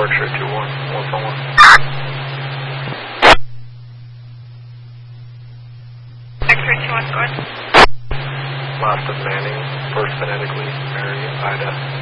X-ray 2-1, 1-1. X-ray 2-1, go ahead. Last of Manning, first phonetically, Mary, Ida.